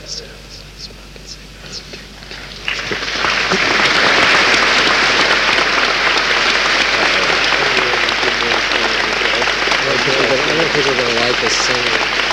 I don't think we're gonna like this singing.